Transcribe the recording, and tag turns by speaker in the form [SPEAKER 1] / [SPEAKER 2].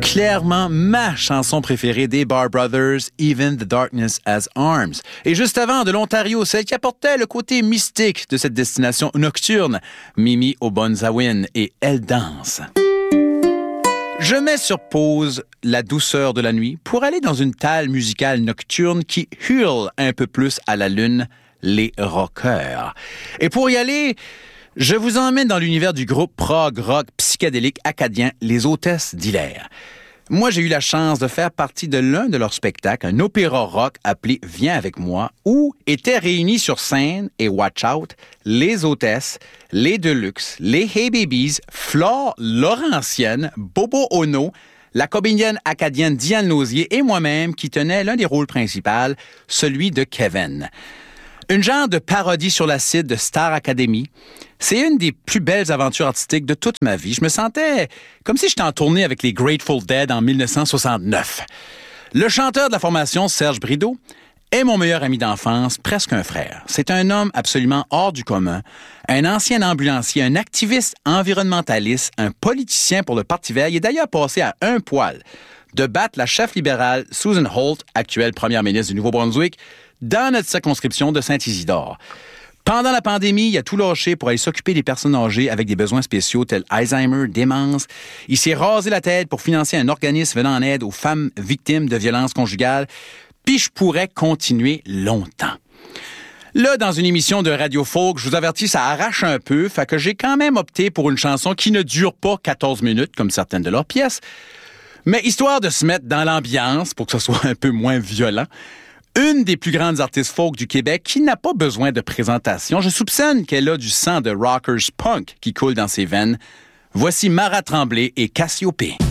[SPEAKER 1] clairement ma chanson préférée des Barr Brothers, Even the Darkness Has Arms. Et juste avant, de l'Ontario, celle qui apportait le côté mystique de cette destination nocturne, Mimi Obonzawin et Elle danse. Je mets sur pause la douceur de la nuit pour aller dans une talle musicale nocturne qui hurle un peu plus à la lune, les rockers. Et pour y aller, je vous emmène dans l'univers du groupe prog rock psychédélique acadien Les Hôtesses d'Hilaire. Moi, j'ai eu la chance de faire partie de l'un de leurs spectacles, un opéra rock appelé Viens avec moi, où étaient réunis sur scène, et watch out, les hôtesses, les Deluxe, les Hey Babies, Flore Laurentienne, Bobo Ono, la comédienne acadienne Diane Lausier et moi-même qui tenais l'un des rôles principaux, celui de Kevin. Une genre de parodie sur l'acide de Star Academy. C'est une des plus belles aventures artistiques de toute ma vie. Je me sentais comme si j'étais en tournée avec les Grateful Dead en 1969. Le chanteur de la formation, Serge Brideau, est mon meilleur ami d'enfance, presque un frère. C'est un homme absolument hors du commun, un ancien ambulancier, un activiste environnementaliste, un politicien pour le Parti vert. Il est d'ailleurs passé à un poil de battre la chef libérale Susan Holt, actuelle première ministre du Nouveau-Brunswick, dans notre circonscription de Saint-Isidore. Pendant la pandémie, il a tout lâché pour aller s'occuper des personnes âgées avec des besoins spéciaux tels Alzheimer, démence. Il s'est rasé la tête pour financer un organisme venant en aide aux femmes victimes de violences conjugales. Puis je pourrais continuer longtemps. Là, dans une émission de Radio Folk, je vous avertis, ça arrache un peu, fait que j'ai quand même opté pour une chanson qui ne dure pas 14 minutes, comme certaines de leurs pièces. Mais histoire de se mettre dans l'ambiance, pour que ce soit un peu moins violent, une des plus grandes artistes folk du Québec qui n'a pas besoin de présentation. Je soupçonne qu'elle a du sang de rockers punk qui coule dans ses veines. Voici Mara Tremblay et Cassiopée.